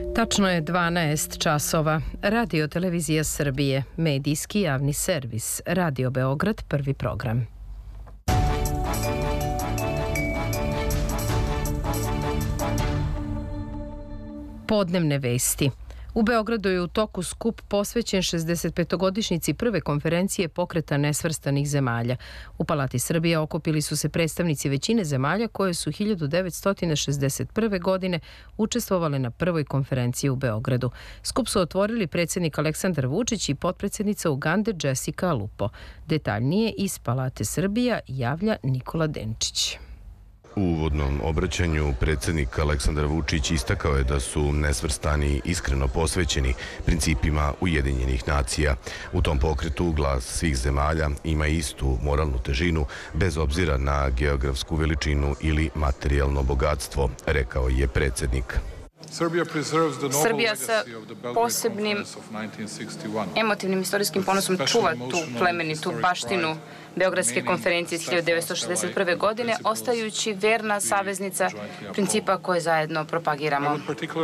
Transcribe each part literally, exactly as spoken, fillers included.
Tačno je dvanaest časova. Radio Televizija Srbije, medijski javni servis, Radio Beograd, prvi program. Podnevne vesti. U Beogradu je u toku skup posvećen šezdesetpetogodišnjici prve konferencije Pokreta nesvrstanih zemalja. U Palati Srbije okupili su se predstavnici većine zemalja koje su hiljadu devetsto šezdeset prve. godine učestvovale na prvoj konferenciji u Beogradu. Skup su otvorili predsjednik Aleksandar Vučić i potpredsjednica Ugande Jessica Alupo. Detaljnije iz Palate Srbija javlja Nikola Denčić. U uvodnom obraćanju predsjednik Aleksandar Vučić istakao je da su nesvrstani iskreno posvećeni principima Ujedinjenih nacija. U tom pokretu glas svih zemalja ima istu moralnu težinu bez obzira na geografsku veličinu ili materijalno bogatstvo, rekao je predsjednik. Srbija sa posebnim emotivnim istorijskim ponosom čuva tu plemenitu baštinu Beogradske konferencije iz hiljadu devetsto šezdeset prve. godine, ostajući verna saveznica principa koje zajedno propagiramo.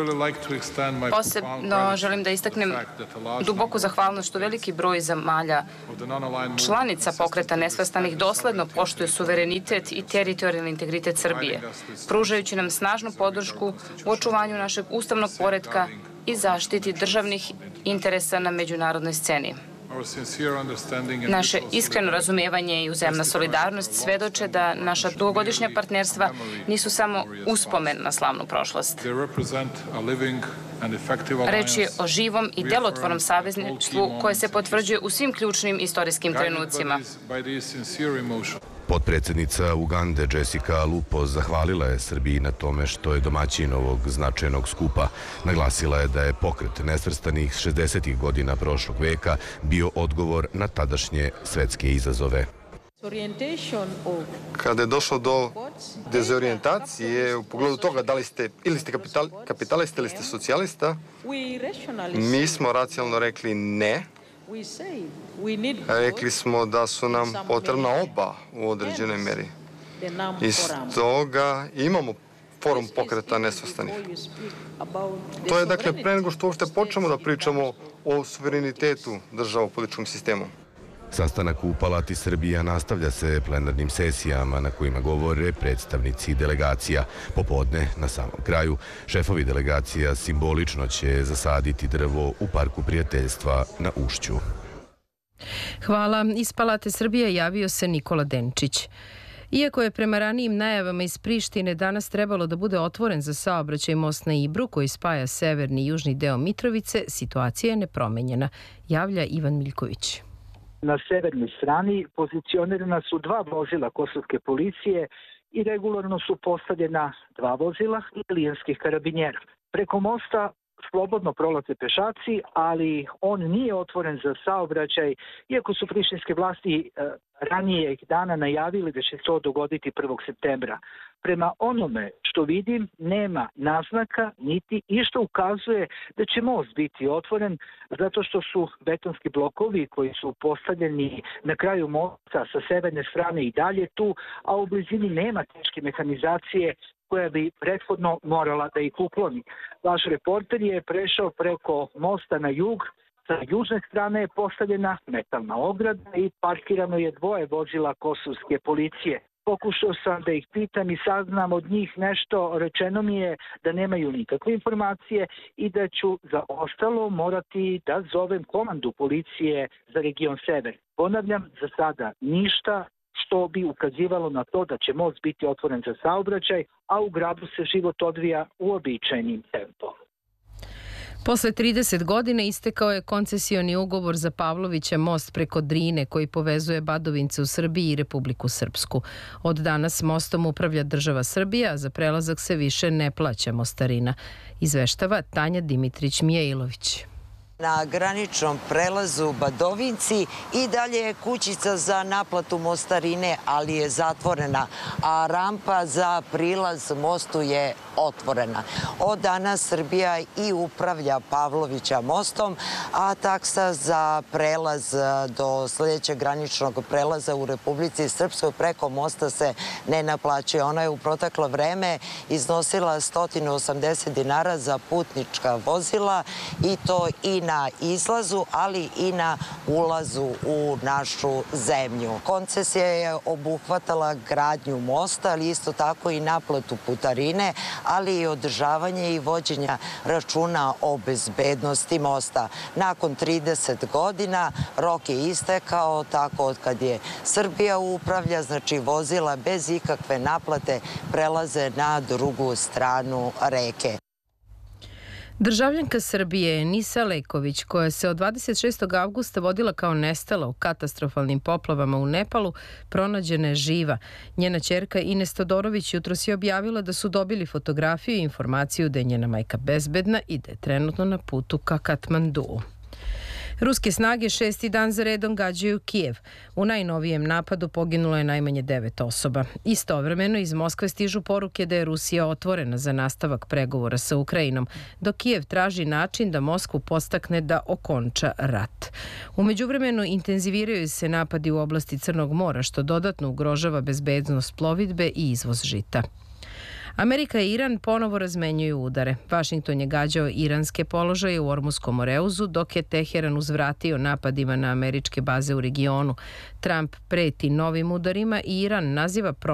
Posebno želim da istaknem duboku zahvalnost što veliki broj zemalja članica Pokreta nesvrstanih dosledno poštuje suverenitet i teritorijalni integritet Srbije, pružajući nam snažnu podršku u očuvanju našeg ustavnog poretka i zaštiti državnih interesa na međunarodnoj sceni. Naše iskreno razumijevanje i uzajamna solidarnost svedoče da naša dugogodišnja partnerstva nisu samo uspomen na slavnu prošlost. Reč je o živom i delotvornom savezništvu koje se potvrđuje u svim ključnim istorijskim trenucima. Potpredsjednica Ugande Jessica Alupo zahvalila je Srbiji na tome što je domaćin ovog značajnog skupa. Naglasila je da je pokret nesvrstanih šezdesetih godina prošlog veka bio odgovor na tadašnje svetske izazove. Kada je došlo do dezorijentacije u pogledu toga da li ste ili ste kapital, kapitalista ili ste socijalista, mi smo racionalno rekli ne. Rekli smo da su nam potrebna oba u određenoj meri. I stoga imamo forum Pokreta nesvrstanih. To je dakle pre nego što uopšte počnemo da pričamo o suverenitetu država u političkom sistemu. Sastanak u Palati Srbija nastavlja se plenarnim sesijama na kojima govore predstavnici delegacija. Popodne, na samom kraju, šefovi delegacija simbolično će zasaditi drvo u Parku prijateljstva na Ušću. Hvala. Iz Palate Srbije javio se Nikola Denčić. Iako je prema ranijim najavama iz Prištine danas trebalo da bude otvoren za saobraćaj most na Ibru koji spaja severni i južni deo Mitrovice, situacija je nepromenjena, javlja Ivan Miljković. Na severnoj strani pozicionirana su dva vozila kosovske policije i regularno su postavljena dva vozila italijanskih karabinjera. Preko mosta slobodno prolaze pešaci, ali on nije otvoren za saobraćaj, iako su prištinske vlasti ranije dana najavili da će to dogoditi prvog septembra. Prema onome što vidim, nema naznaka niti išta ukazuje da će most biti otvoren, zato što su betonski blokovi koji su postavljeni na kraju mosta sa severne strane i dalje tu, a u blizini nema teške mehanizacije koja bi prethodno morala da ih ukloni. Vaš reporter je prešao preko mosta na jug. Sa južne strane je postavljena metalna ograda i parkirano je dvoje vozila kosovske policije. Pokušao sam da ih pitam i saznam od njih nešto, rečeno mi je da nemaju nikakve informacije i da ću za ostalo morati da zovem komandu policije za region Sever. Ponavljam, za sada ništa što bi ukazivalo na to da će most biti otvoren za saobraćaj, a u gradu se život odvija uobičajenim tempom. Posle trideset godina istekao je koncesioni ugovor za Pavlovića most preko Drine koji povezuje Badovince u Srbiji i Republiku Srpsku. Od danas mostom upravlja država Srbija, a za prelazak se više ne plaća mostarina. Izveštava Tanja Dimitrić-Mijailović. Na graničnom prelazu Badovinci i dalje je kućica za naplatu mostarine, ali je zatvorena, a rampa za prilaz mostu je otvorena. Od danas Srbija i upravlja Pavlovića mostom, a taksa za prelaz do sljedećeg graničnog prelaza u Republici Srpskoj preko mosta se ne naplaćuje. Ona je u proteklo vreme iznosila sto osamdeset dinara za putnička vozila i to i na izlazu, ali i na ulazu u našu zemlju. Koncesija je obuhvatala gradnju mosta, ali isto tako i naplatu putarine, ali i održavanje i vođenja računa o bezbednosti mosta. Nakon trideset godina rok je istekao, tako od kad je Srbija upravlja, znači vozila bez ikakve naplate prelaze na drugu stranu reke. Državljanka Srbije Nisa Leković, koja se od dvadeset šestog avgusta vodila kao nestala u katastrofalnim poplavama u Nepalu, pronađena je živa. Njena ćerka Ines Todorović jutros je objavila da su dobili fotografiju i informaciju da je njena majka bezbedna i da je trenutno na putu ka Katmanduu. Ruske snage šesti dan za redom gađaju Kijev. U najnovijem napadu poginulo je najmanje devet osoba. Istovremeno iz Moskve stižu poruke da je Rusija otvorena za nastavak pregovora sa Ukrajinom, dok Kijev traži način da Moskvu podstakne da okonča rat. U međuvremenu intenziviraju se napadi u oblasti Crnog mora, što dodatno ugrožava bezbednost plovidbe i izvoz žita. Amerika i Iran ponovo razmenjuju udare. Vašington je gađao iranske položaje u Ormuskom oreuzu, dok je Teheran uzvratio napadima na američke baze u regionu. Trump preti novim udarima i Iran naziva